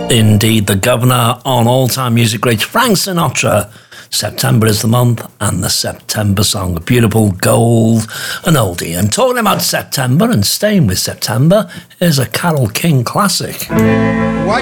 Indeed, the governor on all-time music greats, Frank Sinatra. September is the month, and the September song, a beautiful gold, an oldie. And talking about September and staying with September is a Carole King classic.